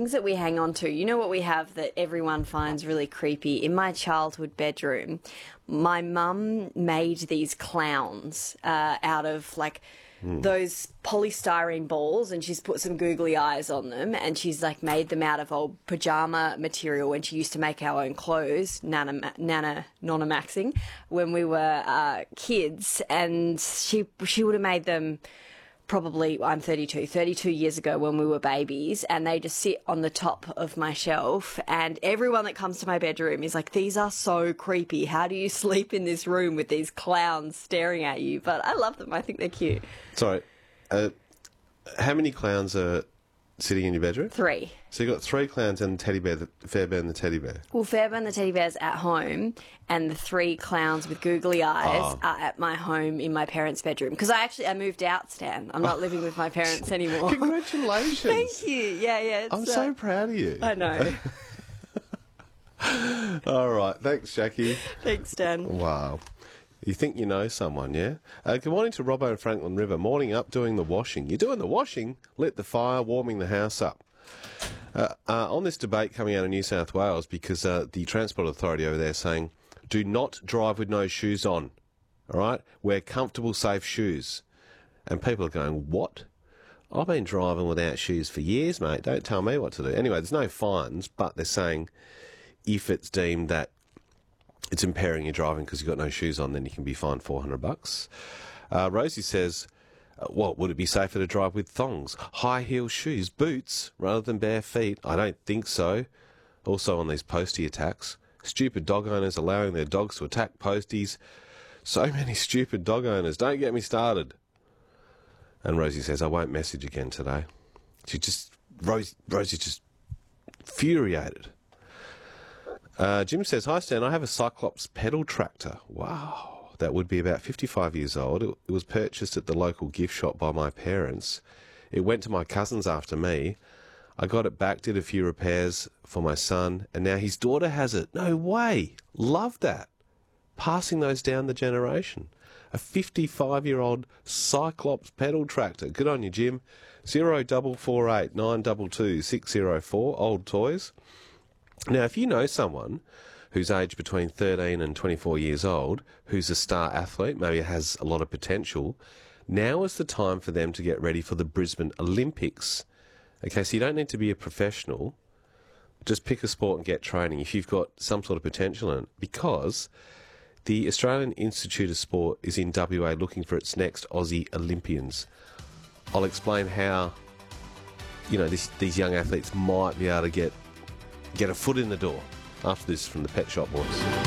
things that we hang on to. You know what we have that everyone finds really creepy? In my childhood bedroom, my mum made these clowns out of like those polystyrene balls, and she's put some googly eyes on them, and she's like made them out of old pajama material when she used to make our own clothes, nonamaxing, when we were kids, and she would have made them probably, I'm 32 years ago when we were babies, and they just sit on the top of my shelf, and everyone that comes to my bedroom is like, these are so creepy. How do you sleep in this room with these clowns staring at you? But I love them. I think they're cute. Sorry, how many clowns are sitting in your bedroom? 3. So you've got 3 clowns and the teddy bear, the Fairbairn and the teddy bear. Well, Fairbairn and the teddy bear's at home, and the 3 clowns with googly eyes are at my home in my parents' bedroom. Because I moved out, Stan. I'm not living with my parents anymore. Congratulations. Thank you. Yeah. I'm so proud of you. I know. All right. Thanks, Jackie. Thanks, Stan. Wow. You think you know someone, yeah? Good morning to Robbo and Franklin River. Morning up, doing the washing. You're doing the washing? Lit the fire, warming the house up. On this debate coming out of New South Wales, because the Transport Authority over there saying, do not drive with no shoes on, all right? Wear comfortable, safe shoes. And people are going, what? I've been driving without shoes for years, mate. Don't tell me what to do. Anyway, there's no fines, but they're saying if it's deemed that it's impairing your driving because you've got no shoes on, then you can be fined $400. Rosie says, what, would it be safer to drive with thongs, high heel shoes, boots, rather than bare feet? I don't think so. Also on these postie attacks, stupid dog owners allowing their dogs to attack posties. So many stupid dog owners. Don't get me started. And Rosie says, I won't message again today. Rosie's just infuriated. Jim says, hi Stan, I have a Cyclops pedal tractor. Wow, that would be about 55 years old. It was purchased at the local gift shop by my parents. It went to my cousins after me. I got it back, did a few repairs for my son, and now his daughter has it. No way. Love that. Passing those down the generation. A 55-year-old Cyclops pedal tractor. Good on you, Jim. 0448 922 604, Old Toys. Now, if you know someone who's aged between 13 and 24 years old, who's a star athlete, maybe has a lot of potential, now is the time for them to get ready for the Brisbane Olympics. Okay, so you don't need to be a professional. Just pick a sport and get training if you've got some sort of potential in it, because the Australian Institute of Sport is in WA looking for its next Aussie Olympians. I'll explain how, these young athletes might be able to get a foot in the door after this from the Pet Shop Boys.